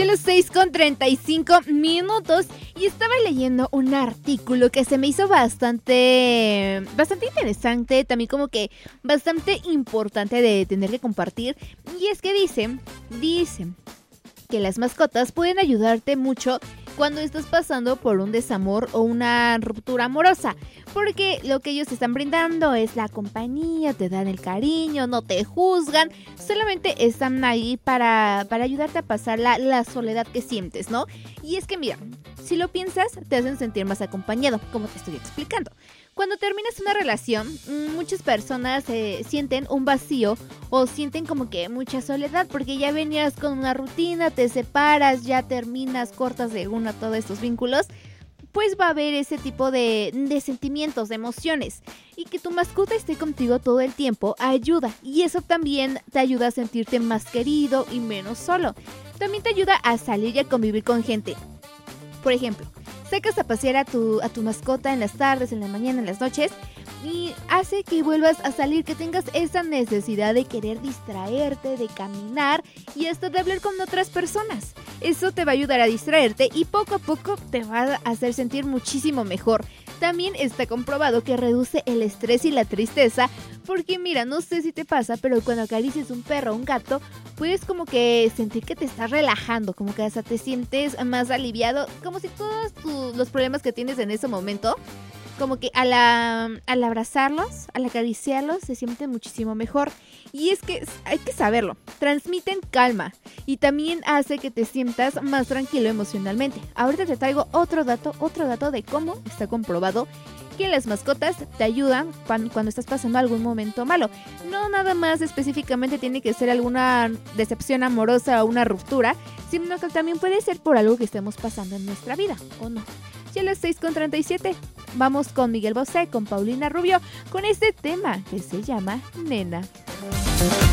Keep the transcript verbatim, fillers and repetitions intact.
las seis con treinta y cinco minutos y estaba leyendo un artículo que se me hizo bastante, bastante interesante, también como que bastante importante de tener que compartir. Y es que dice, dice que las mascotas pueden ayudarte mucho cuando estás pasando por un desamor o una ruptura amorosa, porque lo que ellos te están brindando es la compañía, te dan el cariño, no te juzgan, solamente están ahí para, para ayudarte a pasar la, la soledad que sientes, ¿no? Y es que mira, si lo piensas, te hacen sentir más acompañado, como te estoy explicando. Cuando terminas una relación, muchas personas eh, sienten un vacío o sienten como que mucha soledad porque ya venías con una rutina, te separas, ya terminas, cortas de una todos estos vínculos. Pues va a haber ese tipo de, de sentimientos, de emociones. Y que tu mascota esté contigo todo el tiempo ayuda. Y eso también te ayuda a sentirte más querido y menos solo. También te ayuda a salir y a convivir con gente. Por ejemplo, sacas a pasear a tu, a tu mascota en las tardes, en la mañana, en las noches, y hace que vuelvas a salir, que tengas esa necesidad de querer distraerte, de caminar y hasta de hablar con otras personas. Eso te va a ayudar a distraerte y poco a poco te va a hacer sentir muchísimo mejor. También está comprobado que reduce el estrés y la tristeza, porque mira, no sé si te pasa, pero cuando acaricias un perro o un gato, puedes como que sentir que te estás relajando, como que hasta te sientes más aliviado, como si todos tu, los problemas que tienes en ese momento, como que al, al abrazarlos, al acariciarlos, se sienten muchísimo mejor. Y es que hay que saberlo, transmiten calma y también hace que te sientas más tranquilo emocionalmente. Ahorita te traigo otro dato, otro dato de cómo está comprobado que las mascotas te ayudan cuando, cuando estás pasando algún momento malo. No nada más específicamente tiene que ser alguna decepción amorosa o una ruptura, sino que también puede ser por algo que estemos pasando en nuestra vida, ¿o no? Ya a las seis con treinta y siete, vamos con Miguel Bosé, con Paulina Rubio, con este tema que se llama Nena.